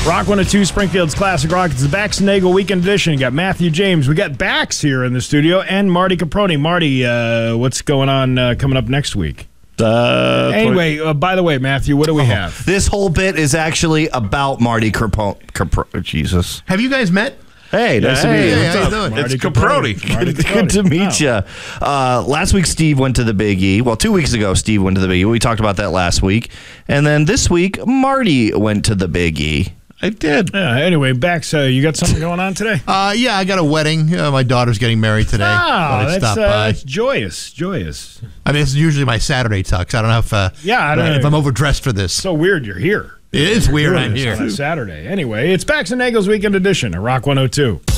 Rock 102, Springfield's Classic Rock. It's the Bax and Nagel Weekend Edition. You got Matthew James. We got Bax here in the studio and Marty Caproni. Marty, what's going on coming up next week? Anyway, by the way, Matthew, what do we have? This whole bit is actually about Marty Caproni. Jesus. Have you guys met? Hey, nice to meet you. How you doing? Marty It's Caproni. Good to meet you. Last week, Steve went to the Big E. Well, 2 weeks ago, Steve went to the Big E. We talked about that last week. And then this week, Marty went to the Big E. I did. Anyway, Bax, you got something going on today? Yeah, I got a wedding. My daughter's getting married today. That's joyous. I mean, it's usually my Saturday tux. I don't know if if I'm overdressed for this. So weird you're here. It is weird I'm Doing this here. on a Saturday. Anyway, it's Bax and Nagel's Weekend Edition at Rock 102.